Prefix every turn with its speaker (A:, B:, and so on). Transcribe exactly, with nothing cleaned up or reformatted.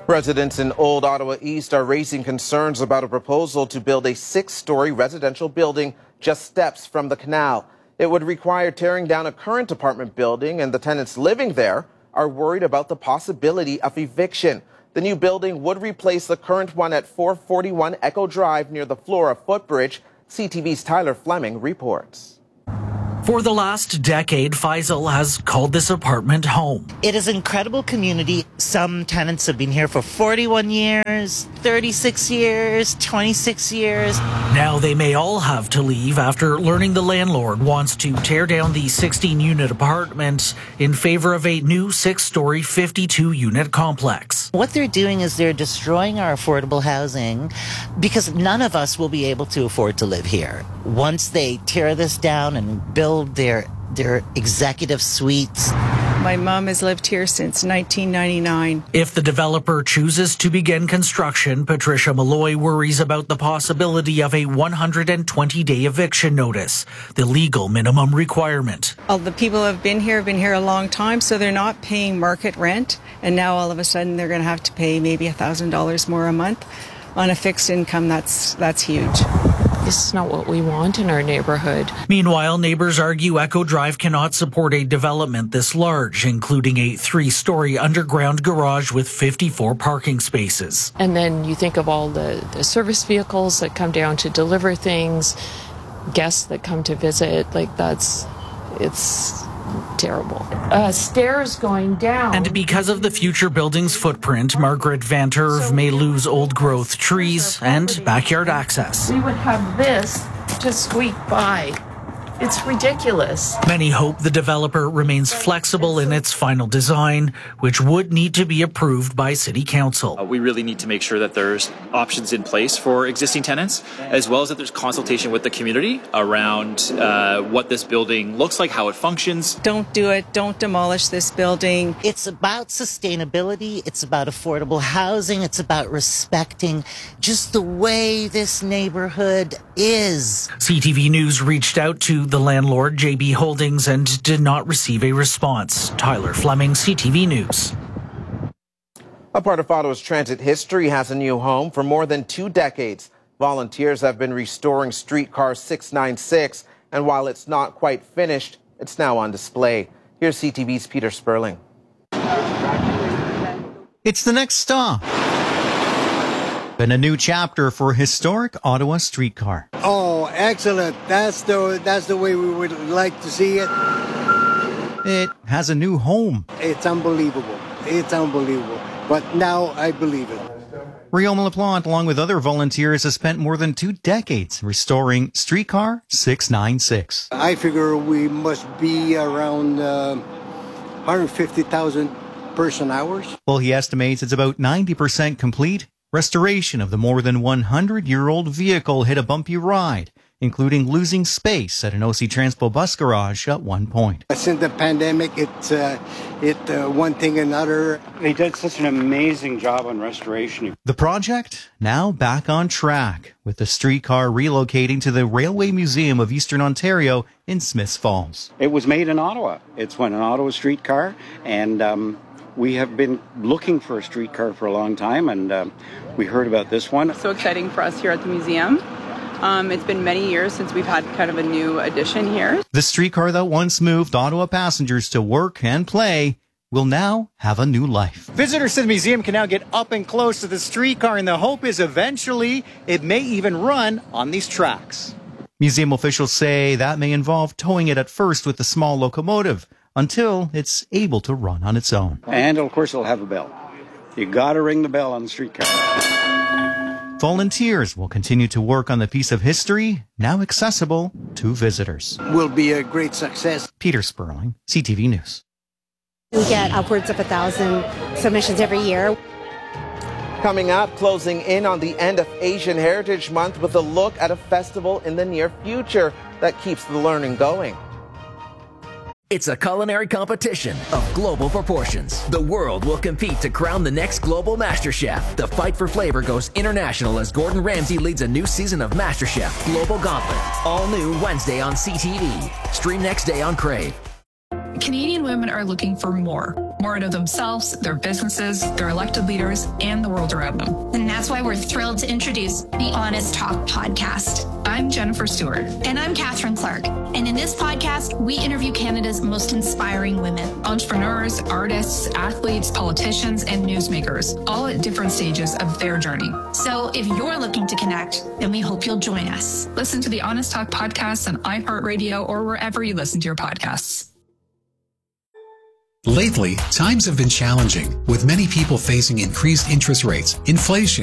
A: Residents in Old Ottawa East are raising concerns about a proposal to build a six-story residential building just steps from the canal. It would require tearing down a current apartment building, and the tenants living there are worried about the possibility of eviction. The new building would replace the current one at four forty-one Echo Drive near the Flora footbridge. C T V's Tyler Fleming reports.
B: For the last decade, Faisal has called this apartment home.
C: It is an incredible community. Some tenants have been here for forty-one years, thirty-six years, twenty-six years.
B: Now they may all have to leave after learning the landlord wants to tear down the sixteen-unit apartment in favor of a new six-story, fifty-two-unit complex.
C: What they're doing is they're destroying our affordable housing because none of us will be able to afford to live here. Once they tear this down and build their their executive suites.
D: My mom has lived here since nineteen ninety-nine.
B: If the developer chooses to begin construction, Patricia Malloy worries about the possibility of a one hundred twenty day eviction notice, the legal minimum requirement.
D: All the people who have been here have been here a long time, so they're not paying market rent, and now all of a sudden they're going to have to pay maybe one thousand dollars more a month on a fixed income. That's that's huge.
E: This is not what we want in our neighborhood.
B: Meanwhile, neighbors argue Echo Drive cannot support a development this large, including a three-story underground garage with fifty-four parking spaces.
E: And then you think of all the, the service vehicles that come down to deliver things, guests that come to visit. Like, that's, it's terrible. Uh, stairs going down.
B: And because of the future building's footprint, Margaret Van Terve may lose old-growth trees and backyard access.
E: We would have this to squeak by. It's ridiculous.
B: Many hope the developer remains flexible in its final design, which would need to be approved by City Council.
F: Uh, we really need to make sure that there's options in place for existing tenants, as well as that there's consultation with the community around uh, what this building looks like, how it functions.
D: Don't do it. Don't demolish this building.
C: It's about sustainability. It's about affordable housing. It's about respecting just the way this neighborhood is.
B: C T V News reached out to the landlord, J B Holdings, and did not receive a response. Tyler Fleming, C T V News.
A: A part of Ottawa's transit history has a new home for more than two decades. Volunteers have been restoring streetcar six ninety-six, and while it's not quite finished, it's now on display. Here's C T V's Peter Sperling.
G: It's the next stop. Been a new chapter for historic Ottawa streetcar.
H: Oh, excellent. That's the that's the way we would like to see it.
G: It has a new home.
H: It's unbelievable. It's unbelievable. But now I believe it.
G: Rioma LaPlante, along with other volunteers, has spent more than two decades restoring streetcar six ninety-six.
H: I figure we must be around uh, one hundred fifty thousand person hours.
G: Well, he estimates it's about ninety percent complete. Restoration of the more than one hundred year old vehicle hit a bumpy ride, including losing space at an O C Transpo bus garage at one point.
H: Since the pandemic, it's uh, it uh, one thing another.
I: They did such an amazing job on restoration.
G: The project now back on track, with the streetcar relocating to the Railway Museum of Eastern Ontario in Smiths Falls.
I: It was made in Ottawa. It's an Ottawa streetcar, and um, we have been looking for a streetcar for a long time, and um, we heard about this one.
J: So exciting for us here at the museum. Um, it's been many years since we've had kind of a new addition here.
G: The streetcar that once moved Ottawa passengers to work and play will now have a new life.
K: Visitors to the museum can now get up and close to the streetcar, and the hope is eventually it may even run on these tracks.
G: Museum officials say that may involve towing it at first with a small locomotive, until it's able to run on its own.
I: And, of course, it'll have a bell. You got to ring the bell on the streetcar.
G: Volunteers will continue to work on the piece of history, now accessible to visitors.
H: Will be a great success.
G: Peter Sperling, C T V News.
L: We get upwards of a thousand submissions every year.
A: Coming up, closing in on the end of Asian Heritage Month with a look at a festival in the near future that keeps the learning going.
M: It's a culinary competition of global proportions. The world will compete to crown the next global MasterChef. The fight for flavor goes international as Gordon Ramsay leads a new season of MasterChef Global Gauntlet. All new Wednesday on C T V. Stream next day on Crave.
N: Canadian women are looking for more. More out of themselves, their businesses, their elected leaders, and the world around them.
O: And that's why we're thrilled to introduce the Honest Talk podcast.
N: I'm Jennifer Stewart.
O: And I'm Catherine Clark. And in this podcast, we interview Canada's most inspiring women.
N: Entrepreneurs, artists, athletes, politicians, and newsmakers, all at different stages of their journey.
O: So if you're looking to connect, then we hope you'll join us.
N: Listen to the Honest Talk podcast on iHeartRadio or wherever you listen to your podcasts.
P: Lately, times have been challenging, with many people facing increased interest rates, inflation,